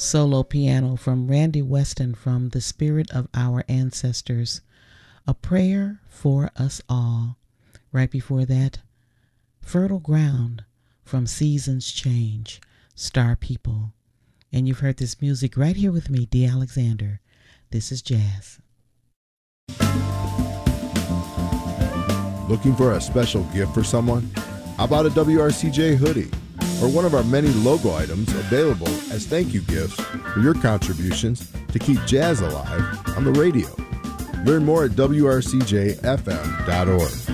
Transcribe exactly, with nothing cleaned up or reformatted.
solo piano from Randy Weston from The Spirit of Our Ancestors, A Prayer for Us All. Right before that, Fertile Ground from Seasons Change, Star People. And you've heard this music right here with me, Dee Alexander. This is jazz. Looking for a special gift for someone? How about a W R C J hoodie or one of our many logo items available as thank you gifts for your contributions to keep jazz alive on the radio? Learn more at W R C J F M dot org.